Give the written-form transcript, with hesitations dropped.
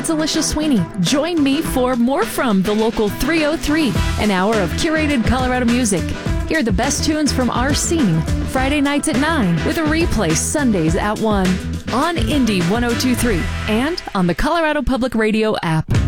it's Alicia Sweeney. Join me for more from the local 303, an hour of curated Colorado music. Hear the best tunes from our scene Friday nights at 9 with a replay Sundays at 1 on Indie 1023 and on the Colorado Public Radio app.